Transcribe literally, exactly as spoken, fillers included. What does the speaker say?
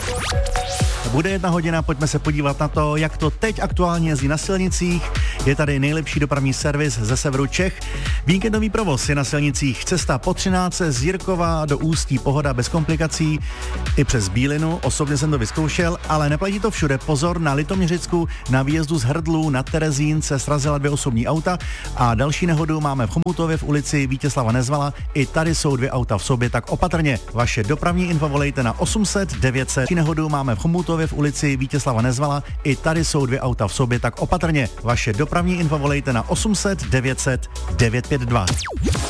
Bude jedna hodina, pojďme se podívat na to, jak to teď aktuálně jezdí na silnicích. Je tady nejlepší dopravní servis ze severu Čech. Víkendový provoz je na silnicích. Cesta po třináctce z Jirkova do Ústí, pohoda bez komplikací. I přes Bílinu, osobně jsem to vyzkoušel, ale neplatí to všude. Pozor, na Litoměřicku, na výjezdu z Hrdlů na Terezín se srazila dvě osobní auta a další nehodu máme v Chomutově v ulici Vítězslava Nezvala. I tady jsou dvě auta v sobě, tak opatrně. Vaše dopravní info volejte na osm set devět set. Nehodu máme v Chomutově v ulici Vítězslava Nezvala. I tady jsou dvě auta v sobě, tak opatrně. Vaše dopravní info volejte na osm set devět set devět pět dva.